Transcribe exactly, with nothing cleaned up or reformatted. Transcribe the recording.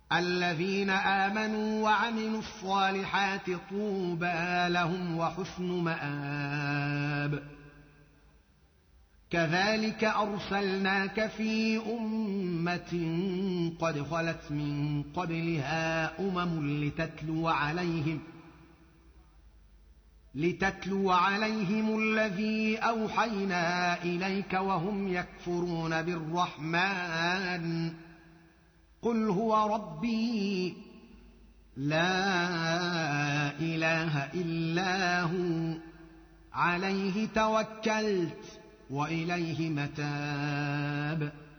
الذين آمنوا وعملوا الصالحات طوبى لهم وحسن مآب. كذلك أرسلناك في أمة قد خلت من قبلها أمم لتتلو عليهم لتتلو عليهم الذي أوحينا إليك وهم يكفرون بالرحمن قل هو ربي لا إله إلا هو عليه توكلت وإليه متاب.